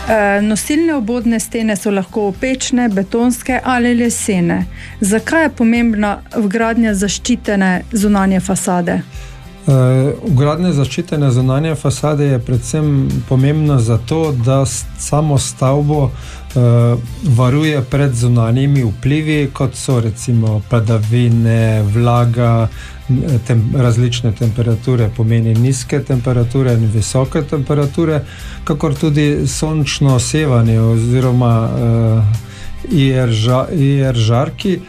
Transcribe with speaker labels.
Speaker 1: Nosilne obodne stene so lahko opečne, betonske ali lesene. Zakaj je pomembna vgradnja zaščitene zunanje fasade?
Speaker 2: Vgradnja zaščitene zunanje fasade je predvsem pomembna zato, da samo stavbo varuje pred zunanjimi vplivi, kot so recimo padavine, vlaga, različne temperature, pomeni nizke temperature in visoke temperature, kakor tudi sončno sevanje oziroma IR žarki,